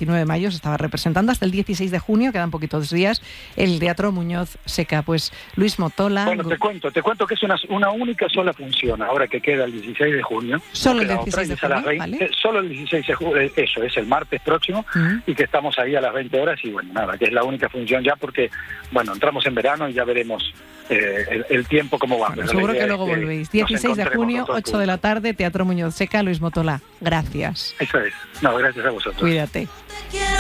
19 de mayo se estaba representando hasta el 16 de junio, quedan poquitos días, el Teatro Muñoz Seca. Pues Luis Motola... Bueno, te cuento que es una única sola función, ahora que queda el 16 de junio. Solo el 16 de junio, ¿vale? Solo el 16 de junio, eso, es el martes próximo, y que estamos ahí a las 20 horas, y bueno, nada, que es la única función ya, porque, bueno, entramos en verano y ya veremos el tiempo cómo va. Bueno, seguro que luego volvéis. 16 de junio, 8 de la tarde, Teatro Muñoz Seca. Luis Motola, gracias. Eso es. No, gracias a vosotros. Cuídate.